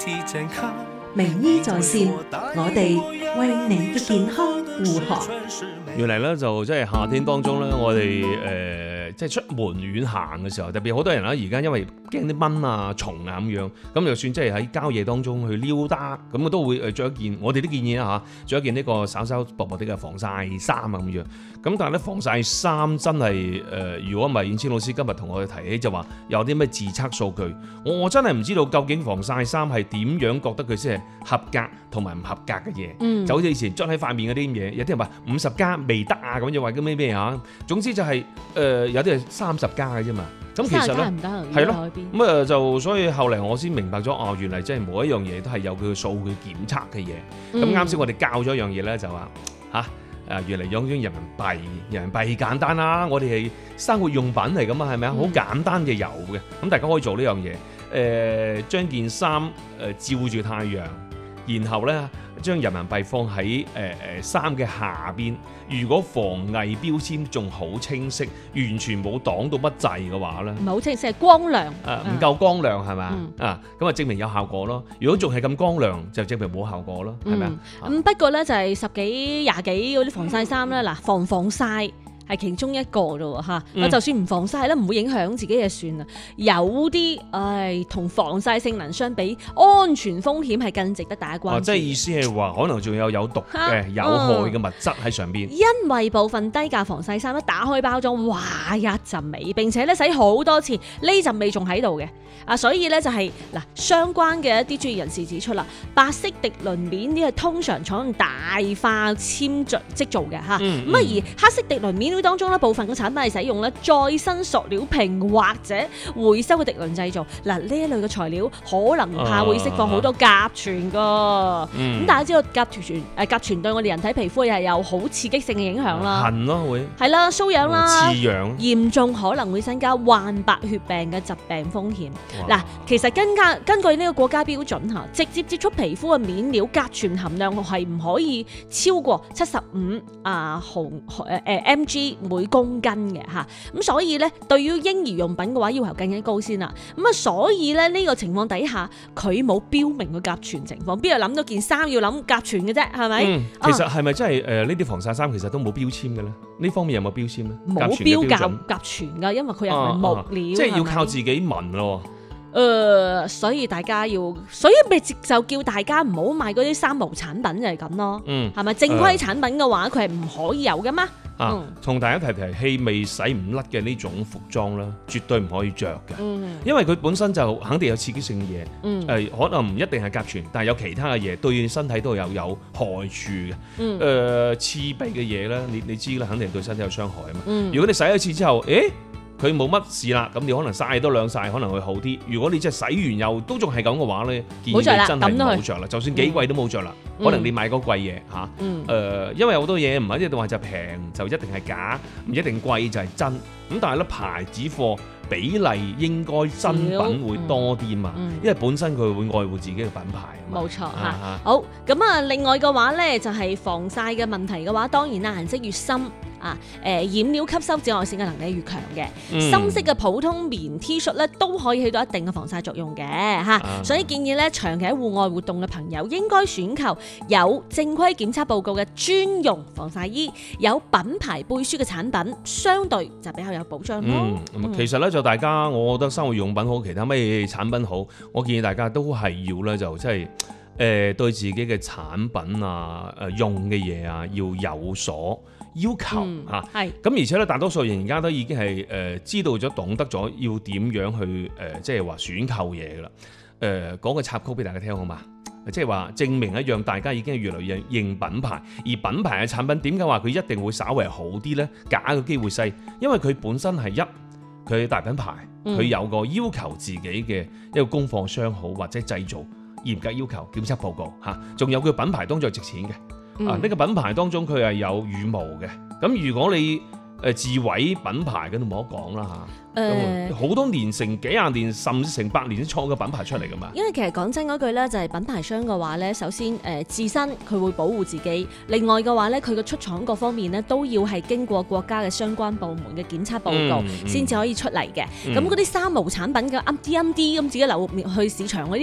名醫在線，我哋為你嘅健康護航。 原嚟咧就即係夏天當中咧，我哋即係出門遠行嘅時候，特別好多人啦，而家因為驚啲蚊啊、蟲啊咁樣，咁就算即係喺郊野當中去溜達，咁我都會着一件，我哋都建議啦嚇，着一件呢個稍稍薄薄啲嘅防曬衫啊咁樣。咁但係咧防曬衫真係如果唔係燕千老師今日同我哋提起就話有啲咩自測數據，我真係唔知道究竟防曬衫係點樣覺得佢先係合格同埋唔合格嘅嘢。就好似以前捽喺塊面嗰啲嘢，有啲人話50+未得啊，咁又話啲咩嚇。總之就係有啲係30+嘅啫嘛。咁其實咧係咯，咁就所以後嚟我先明白咗，哦原嚟即係每一樣嘢都係有佢嘅數據檢測嘅嘢。咁啱先我哋教咗一樣嘢咧，就話原嚟用咗人民幣簡單啦，我哋係生活用品嚟噶嘛，係咪啊？好簡單嘅油嘅，咁大家可以做呢樣嘢，將件衫照住太陽，然後咧將人民幣放喺衫嘅下邊。如果防偽標籤仲好清晰，完全冇擋到乜滯嘅話咧， 唔係好清晰，係光亮唔夠光亮係嘛？咁啊證明有效果咯。如果仲係咁光亮，就證明冇效果咯，係咪啊？ 不過咧就係10幾20幾嗰啲防曬衫咧，嗱防曬係其中一個啫喎嚇，我就算唔防曬咧，唔會影響自己嘅算啦。有啲同防曬性能相比，安全風險係更值得大家關注。 即係意思係話，可能仲有毒嘅有害嘅物質喺上邊。 因為部分低價防曬衫一打開包裝，哇一陣味，並且咧洗好多次，呢陣味仲喺度嘅。所以咧就係相關嘅一啲專業人士指出啦，白色滌綸面呢係通常採用大化纖織做嘅嚇，而黑色滌綸面當中咧部分嘅產品係使用咧再生塑料瓶或者回收嘅滌綸製造。呢一類嘅材料可能怕會釋放好多甲醛噶。咁大家知道甲醛對我哋人體皮膚係有好刺激性嘅影響啦， 痕咯會係啦，瘙癢啦， 刺癢，嚴重可能會增加患白血病嘅疾病風險。其實根據呢個國家標準嚇，直接接觸皮膚嘅面料甲醛含量係唔可以超過75mg每公斤嘅嚇。咁所以咧，對於嬰兒用品嘅話，要求更加高先啦。所以咧呢個情況底下，佢冇標明個甲醛情況，邊度諗到件衫要諗甲醛嘅啫？係咪？ 其實係咪真係呢啲防曬衫其實都冇標籤嘅咧？呢方面有冇標籤咧？ 冇標甲醛㗎，因為佢又唔係木料， 即係要靠自己聞咯。 所以咪就叫大家唔好買嗰啲三無產品就係咁咯。係咪正規產品嘅話，佢係唔可以有噶嘛？ 同大家提氣味洗唔甩嘅呢種服裝啦，絕對唔可以着嘅，因為佢本身就肯定有刺激性嘅嘢，可能唔一定係甲醛，但係有其他嘅嘢對身體都有害處嘅。刺鼻嘅嘢咧，你知啦，肯定對身體有傷害啊嘛。如果你洗一次之後，佢冇乜事啦，咁你可能曬多兩曬可能會好啲。如果你真係洗完又都仲係咁嘅話咧，建議你真係唔好着啦，就算幾貴都冇着啦。可能你買嗰貴嘢嚇，因為好多嘢唔係一定話就平就一定係假，唔一定貴就係真。咁但係咧牌子貨比例應該真品會多啲嘛，因為本身佢會愛護自己嘅品牌。 冇錯嚇。好咁另外嘅話咧就係防曬嘅問題嘅話，當然啦，顏色越深。染料吸收紫外線嘅能力越強嘅，深色嘅普通棉 T 恤咧都可以起到一定嘅防曬作用嘅嚇，所以建議咧長期喺戶外活動嘅朋友應該選購有正規檢測報告嘅專用防曬衣，有品牌背書嘅產品，相對就比較有保障咯。 其實咧就大家，我覺得生活用品好，其他咩產品好，我建議大家都係要咧就即係對自己嘅產品用嘅嘢要有所要求嚇，咁而且咧大多數人而家都已經係知道咗、懂得咗要點樣去即係話選購嘢噶啦。講個插曲俾大家聽好嘛？即係話證明一樣，大家已經係越嚟越認品牌，而品牌嘅產品點解話佢一定會稍微好啲呢？假嘅機會細，因為佢本身係佢係大品牌，佢有個要求自己嘅一個供貨商好或者製造嚴格要求檢測報告嚇，仲有佢品牌當中係值錢嘅。呢個品牌當中佢係有羽毛嘅，咁如果你自毀品牌咁就冇得講啦嚇，好多年成幾廿年甚至成100年都創個品牌出嚟噶嘛。 因為其實講真嗰句咧，就係品牌商嘅話咧，首先自身佢會保護自己，另外嘅話咧，佢嘅出廠各方面咧都要係經過國家嘅相關部門嘅檢測報告先至可以出嚟嘅。咁嗰啲三無產品嘅啱啲咁自己流入去市場嗰啲。